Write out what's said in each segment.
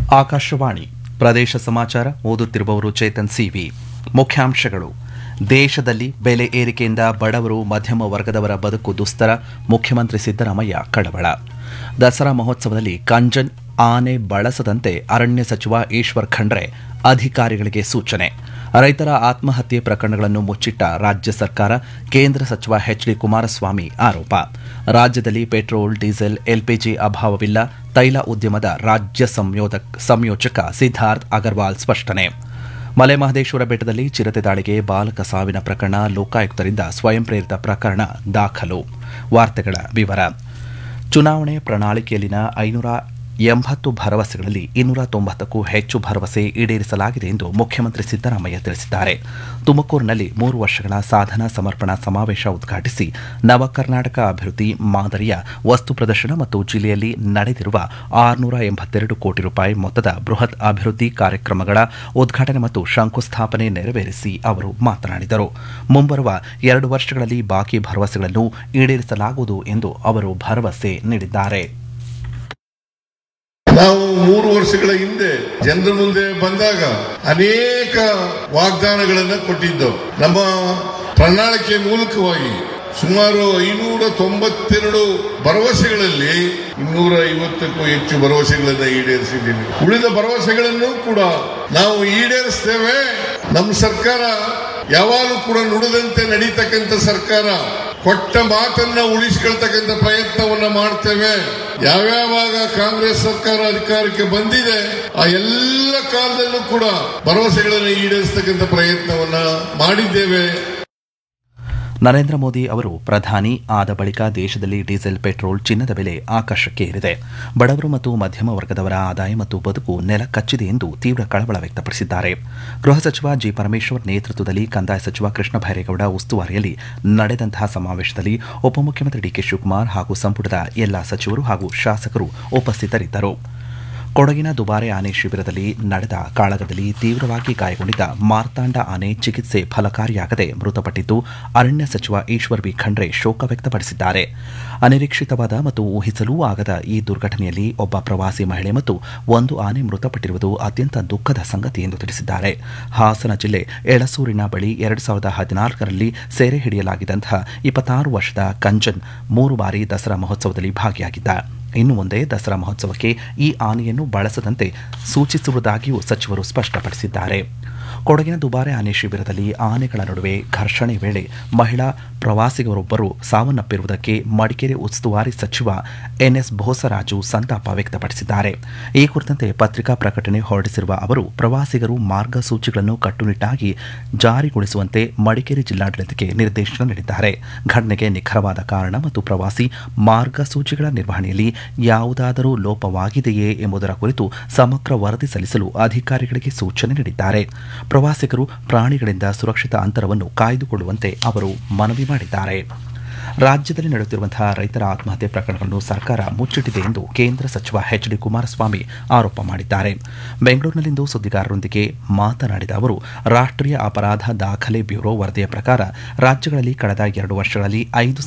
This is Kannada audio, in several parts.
ಆಕಾಶವಾಣಿ ಪ್ರದೇಶ ಸಮಾಚಾರ ಓದುತ್ತಿರುವವರು ಚೇತನ್ ಸಿವಿ. ಮುಖ್ಯಾಂಶಗಳು: ದೇಶದಲ್ಲಿ ಬೆಲೆ ಏರಿಕೆಯಿಂದ ಬಡವರು ಮಧ್ಯಮ ವರ್ಗದವರ ಬದುಕು ದುಸ್ತರ, ಮುಖ್ಯಮಂತ್ರಿ ಸಿದ್ದರಾಮಯ್ಯ ಕಳವಳ. ದಸರಾ ಮಹೋತ್ಸವದಲ್ಲಿ ಕಂಜನ್ ಆನೆ ಬಳಸದಂತೆ ಅರಣ್ಯ ಸಚಿವ ಈಶ್ವರ್ ಖಂಡ್ರೆ ಅಧಿಕಾರಿಗಳಿಗೆ ಸೂಚನೆ. ರೈತರ ಆತ್ಮಹತ್ಯೆ ಪ್ರಕರಣಗಳನ್ನು ಮುಚ್ಚಿಟ್ಟ ರಾಜ್ಯ ಸರ್ಕಾರ, ಕೇಂದ್ರ ಸಚಿವ ಎಚ್ಡಿ ಕುಮಾರಸ್ವಾಮಿ ಆರೋಪ. ರಾಜ್ಯದಲ್ಲಿ ಪೆಟ್ರೋಲ್, ಡೀಸೆಲ್, ಎಲ್ಪಿಜಿ ಅಭಾವವಿಲ್ಲ, ತೈಲ ಉದ್ಯಮದ ರಾಜ್ಯ ಸಂಯೋಜಕ ಸಿದ್ದಾರ್ಥ್ ಅಗರ್ವಾಲ್ ಸ್ಪಷ್ಟನೆ. ಮಲೆ ಮಹದೇಶ್ವರ ಬೆಟ್ಟದಲ್ಲಿ ಚಿರತೆ ದಾಳಿಗೆ ಬಾಲಕ ಸಾವಿನ ಪ್ರಕರಣ, ಲೋಕಾಯುಕ್ತರಿಂದ ಸ್ವಯಂ ಪ್ರೇರಿತ ಪ್ರಕರಣ ದಾಖಲು. ವಾರ್ತೆಗಳ ವಿವರ. ಚುನಾವಣೆ ಪ್ರಣಾಳಿಕೆಯಲ್ಲಿನ 580 ಭರವಸೆಗಳಲ್ಲಿ 290ಕ್ಕೂ ಹೆಚ್ಚು ಭರವಸೆ ಈಡೇರಿಸಲಾಗಿದೆ ಎಂದು ಮುಖ್ಯಮಂತ್ರಿ ಸಿದ್ದರಾಮಯ್ಯ ತಿಳಿಸಿದ್ದಾರೆ. ತುಮಕೂರಿನಲ್ಲಿ 3 ವರ್ಷಗಳ ಸಾಧನಾ ಸಮರ್ಪಣಾ ಸಮಾವೇಶ ಉದ್ಘಾಟಿಸಿ ನವ ಕರ್ನಾಟಕ ಅಭಿವೃದ್ಧಿ ಮಾದರಿಯ ವಸ್ತು ಪ್ರದರ್ಶನ ಮತ್ತು ಜಿಲ್ಲೆಯಲ್ಲಿ ನಡೆದಿರುವ 682 ಕೋಟಿ ರೂಪಾಯಿ ಮೊತ್ತದ ಬೃಹತ್ ಅಭಿವೃದ್ಧಿ ಕಾರ್ಯಕ್ರಮಗಳ ಉದ್ಘಾಟನೆ ಮತ್ತು ಶಂಕುಸ್ಥಾಪನೆ ನೆರವೇರಿಸಿ ಅವರು ಮಾತನಾಡಿದರು. ಮುಂಬರುವ 2 ವರ್ಷಗಳಲ್ಲಿ ಬಾಕಿ ಭರವಸೆಗಳನ್ನು ಈಡೇರಿಸಲಾಗುವುದು ಎಂದು ಅವರು ಭರವಸೆ ನೀಡಿದ್ದಾರೆ. ನಾವು 3 ವರ್ಷಗಳ ಹಿಂದೆ ಜನರ ಮುಂದೆ ಬಂದಾಗ ಅನೇಕ ವಾಗ್ದಾನಗಳನ್ನು ಕೊಟ್ಟಿದ್ದೆವು. ನಮ್ಮ ಪ್ರಣಾಳಿಕೆ ಮೂಲಕವಾಗಿ ಸುಮಾರು 592 ಭರವಸೆಗಳಲ್ಲಿ 250ಕ್ಕೂ ಹೆಚ್ಚು ಭರವಸೆಗಳನ್ನು ಈಡೇರಿಸಿದ್ದೀವಿ. ಉಳಿದ ಭರವಸೆಗಳನ್ನು ಕೂಡ ನಾವು ಈಡೇರಿಸ್ತೇವೆ. ನಮ್ಮ ಸರ್ಕಾರ ಯಾವಾಗಲೂ ಕೂಡ ನುಡಿದಂತೆ ನಡೀತಕ್ಕಂಥ ಸರ್ಕಾರ, ಕೊಟ್ಟ ಮಾತನ್ನ ಉಳಿಸಿಕೊಳ್ತಕ್ಕಂಥ ಪ್ರಯತ್ನವನ್ನ ಮಾಡ್ತೇವೆ. ಯಾವ್ಯಾವಾಗ ಕಾಂಗ್ರೆಸ್ ಸರ್ಕಾರ ಅಧಿಕಾರಕ್ಕೆ ಬಂದಿದೆ ಆ ಎಲ್ಲ ಕಾಲದಲ್ಲೂ ಕೂಡ ಭರವಸೆಗಳನ್ನು ಈಡೇರಿಸತಕ್ಕಂಥ ಪ್ರಯತ್ನವನ್ನ ಮಾಡಿದ್ದೇವೆ. ನರೇಂದ್ರ ಮೋದಿ ಅವರು ಪ್ರಧಾನಿ ಆದ ಬಳಿಕ ದೇಶದಲ್ಲಿ ಡೀಸೆಲ್, ಪೆಟ್ರೋಲ್, ಚಿನ್ನದ ಬೆಲೆ ಆಕಾಶಕ್ಕೆ ಏರಿದೆ. ಬಡವರು ಮತ್ತು ಮಧ್ಯಮ ವರ್ಗದವರ ಆದಾಯ ಮತ್ತು ಬದುಕು ನೆಲ ಕಚ್ಚಿದೆ ಎಂದು ತೀವ್ರ ಕಳವಳ ವ್ಯಕ್ತಪಡಿಸಿದ್ದಾರೆ. ಗೃಹ ಸಚಿವ ಜಿ ಪರಮೇಶ್ವರ್ ನೇತೃತ್ವದಲ್ಲಿ ಕಂದಾಯ ಸಚಿವ ಕೃಷ್ಣ ಬೈರೇಗೌಡ ಉಸ್ತುವಾರಿಯಲ್ಲಿ ನಡೆದಂತಹ ಸಮಾವೇಶದಲ್ಲಿ ಉಪಮುಖ್ಯಮಂತ್ರಿ ಡಿಕೆ ಶಿವಕುಮಾರ್ ಹಾಗೂ ಸಂಪುಟದ ಎಲ್ಲಾ ಸಚಿವರು ಹಾಗೂ ಶಾಸಕರು ಉಪಸ್ಥಿತರಿದ್ದರು. ಕೊಡಗಿನ ದುಬಾರೆ ಆನೆ ಶಿಬಿರದಲ್ಲಿ ನಡೆದ ಕಾಳಗದಲ್ಲಿ ತೀವ್ರವಾಗಿ ಗಾಯಗೊಂಡಿದ್ದ ಮಾರ್ತಾಂಡ ಆನೆ ಚಿಕಿತ್ಸೆ ಫಲಕಾರಿಯಾಗದೆ ಮೃತಪಟ್ಟಿದ್ದು, ಅರಣ್ಯ ಸಚಿವ ಈಶ್ವರ್ ಬಿ ಖಂಡ್ರೆ ಶೋಕ ವ್ಯಕ್ತಪಡಿಸಿದ್ದಾರೆ. ಅನಿರೀಕ್ಷಿತವಾದ ಮತ್ತು ಊಹಿಸಲೂ ಆಗದ ಈ ದುರ್ಘಟನೆಯಲ್ಲಿ ಒಬ್ಬ ಪ್ರವಾಸಿ ಮಹಿಳೆ ಮತ್ತು 1 ಆನೆ ಮೃತಪಟ್ಟಿರುವುದು ಅತ್ಯಂತ ದುಃಖದ ಸಂಗತಿ ಎಂದು ತಿಳಿಸಿದ್ದಾರೆ. ಹಾಸನ ಜಿಲ್ಲೆ ಎಳಸೂರಿನ ಬಳಿ 2014ರಲ್ಲಿ ಸೆರೆ ಹಿಡಿಯಲಾಗಿದ್ದಂತಹ 26 ವರ್ಷದ ಕಂಜನ್ 3 ಬಾರಿ ದಸರಾ ಮಹೋತ್ಸವದಲ್ಲಿ ಭಾಗಿಯಾಗಿದ್ದ. ಇನ್ನು ಮುಂದೆ ದಸರಾ ಮಹೋತ್ಸವಕ್ಕೆ ಈ ಆನೆಯನ್ನು ಬಳಸದಂತೆ ಸೂಚಿಸುವುದಾಗಿಯೂ ಸಚಿವರು ಸ್ಪಷ್ಟಪಡಿಸಿದ್ದಾರೆ. ಕೊಡಗಿನ ದುಬಾರೆ ಆನೆ ಶಿಬಿರದಲ್ಲಿ ಆನೆಗಳ ನಡುವೆ ಘರ್ಷಣೆ ವೇಳೆ ಮಹಿಳಾ ಪ್ರವಾಸಿಗರೊಬ್ಬರು ಸಾವನ್ನಪ್ಪಿರುವುದಕ್ಕೆ ಮಡಿಕೇರಿ ಉಸ್ತುವಾರಿ ಸಚಿವ ಎನ್ಎಸ್ ಬೋಸರಾಜು ಸಂತಾಪ ವ್ಯಕ್ತಪಡಿಸಿದ್ದಾರೆ. ಈ ಕುರಿತಂತೆ ಪತ್ರಿಕಾ ಪ್ರಕಟಣೆ ಹೊರಡಿಸಿರುವ ಅವರು, ಪ್ರವಾಸಿಗರು ಮಾರ್ಗಸೂಚಿಗಳನ್ನು ಕಟ್ಟುನಿಟ್ಟಾಗಿ ಜಾರಿಗೊಳಿಸುವಂತೆ ಮಡಿಕೇರಿ ಜಿಲ್ಲಾಡಳಿತಕ್ಕೆ ನಿರ್ದೇಶನ ನೀಡಿದ್ದಾರೆ. ಘಟನೆಗೆ ನಿಖರವಾದ ಕಾರಣ ಮತ್ತು ಪ್ರವಾಸಿ ಮಾರ್ಗಸೂಚಿಗಳ ನಿರ್ವಹಣೆಯಲ್ಲಿ ಯಾವುದಾದರೂ ಲೋಪವಾಗಿದೆಯೇ ಎಂಬುದರ ಕುರಿತು ಸಮಗ್ರ ವರದಿ ಸಲ್ಲಿಸಲು ಅಧಿಕಾರಿಗಳಿಗೆ ಸೂಚನೆ ನೀಡಿದ್ದಾರೆ. ಪ್ರವಾಸಿಗರು ಪ್ರಾಣಿಗಳಿಂದ ಸುರಕ್ಷಿತ ಅಂತರವನ್ನು ಕಾಯ್ದುಕೊಳ್ಳುವಂತೆ ಅವರು ಮನವಿ ಮಾಡಿದ್ದಾರೆ. ರಾಜ್ಯದಲ್ಲಿ ನಡೆಯುತ್ತಿರುವಂತಹ ರೈತರ ಆತ್ಮಹತ್ಯೆ ಪ್ರಕರಣಗಳನ್ನು ಸರ್ಕಾರ ಮುಚ್ಚಿಟ್ಟಿದೆ ಎಂದು ಕೇಂದ್ರ ಸಚಿವ ಎಚ್ಡಿ ಕುಮಾರಸ್ವಾಮಿ ಆರೋಪ ಮಾಡಿದ್ದಾರೆ. ಬೆಂಗಳೂರಿನಲ್ಲಿಂದು ಸುದ್ದಿಗಾರರೊಂದಿಗೆ ಮಾತನಾಡಿದ ಅವರು, ರಾಷ್ಟ್ರೀಯ ಅಪರಾಧ ದಾಖಲೆ ಬ್ಯೂರೋ ವರದಿಯ ಪ್ರಕಾರ ರಾಜ್ಯಗಳಲ್ಲಿ ಕಳೆದ 2 ವರ್ಷಗಳಲ್ಲಿ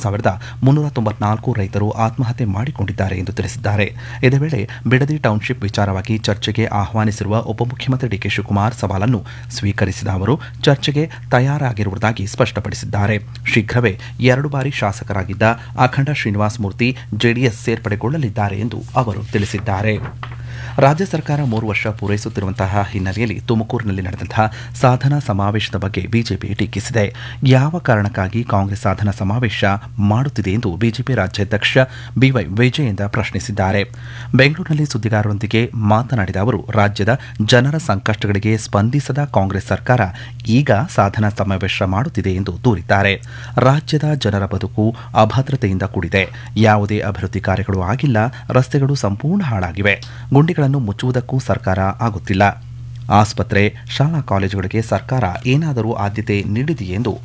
5394 ರೈತರು ಆತ್ಮಹತ್ಯೆ ಮಾಡಿಕೊಂಡಿದ್ದಾರೆ ಎಂದು ತಿಳಿಸಿದ್ದಾರೆ. ಇದೇ ವೇಳೆ ಬಿಡದಿ ಟೌನ್ಶಿಪ್ ವಿಚಾರವಾಗಿ ಚರ್ಚೆಗೆ ಆಹ್ವಾನಿಸಿರುವ ಉಪಮುಖ್ಯಮಂತ್ರಿ ಡಿಕೆ ಶಿವಕುಮಾರ್ ಸವಾಲನ್ನು ಸ್ವೀಕರಿಸಿದ ಅವರು, ಚರ್ಚೆಗೆ ತಯಾರಾಗಿರುವುದಾಗಿ ಸ್ಪಷ್ಟಪಡಿಸಿದ್ದಾರೆ. ಶೀಘ್ರವೇ 2 ಬಾರಿ ಶಾಸಕರಾಗಿದ್ದ ಅಖಂಡ ಶ್ರೀನಿವಾಸ ಮೂರ್ತಿ ಜೆಡಿಎಸ್ ಸೇರ್ಪಡೆಗೊಳ್ಳಲಿದ್ದಾರೆ ಎಂದು ಅವರು ತಿಳಿಸಿದ್ದಾರೆ. ರಾಜ್ಯ ಸರ್ಕಾರ 3 ವರ್ಷ ಪೂರೈಸುತ್ತಿರುವಂತಹ ಹಿನ್ನೆಲೆಯಲ್ಲಿ ತುಮಕೂರಿನಲ್ಲಿ ನಡೆದಂತಹ ಸಾಧನಾ ಸಮಾವೇಶದ ಬಗ್ಗೆ ಬಿಜೆಪಿ ಟೀಕಿಸಿದೆ. ಯಾವ ಕಾರಣಕ್ಕಾಗಿ ಕಾಂಗ್ರೆಸ್ ಸಾಧನಾ ಸಮಾವೇಶ ಮಾಡುತ್ತಿದೆ ಎಂದು ಬಿಜೆಪಿ ರಾಜ್ಯಾಧ್ಯಕ್ಷ ಬಿವೈ ವಿಜಯೇಂದ್ರ ಪ್ರಶ್ನಿಸಿದ್ದಾರೆ. ಬೆಂಗಳೂರಿನಲ್ಲಿ ಸುದ್ದಿಗಾರರೊಂದಿಗೆ ಮಾತನಾಡಿದ ಅವರು, ರಾಜ್ಯದ ಜನರ ಸಂಕಷ್ಟಗಳಿಗೆ ಸ್ಪಂದಿಸದ ಕಾಂಗ್ರೆಸ್ ಸರ್ಕಾರ ಈಗ ಸಾಧನಾ ಸಮಾವೇಶ ಮಾಡುತ್ತಿದೆ ಎಂದು ದೂರಿದ್ದಾರೆ. ರಾಜ್ಯದ ಜನರ ಬದುಕು ಅಭದ್ರತೆಯಿಂದ ಕೂಡಿದೆ. ಯಾವುದೇ ಅಭಿವೃದ್ಧಿ ಕಾರ್ಯಗಳು ಆಗಿಲ್ಲ. ರಸ್ತೆಗಳು ಸಂಪೂರ್ಣ ಹಾಳಾಗಿವೆ. ಗುಂಡಿಗಳನ್ನು ಮುಚ್ಚುವುದಕ್ಕೂ ಸರ್ಕಾರ ಆಗುತ್ತಿಲ್ಲ. ಆಸ್ಪತ್ರೆ, ಶಾಲಾ ಕಾಲೇಜುಗಳಿಗೆ ಸರ್ಕಾರ ಏನಾದರೂ ಆದ್ಯತೆ ನೀಡಿದೆಯೇ ಎಂದು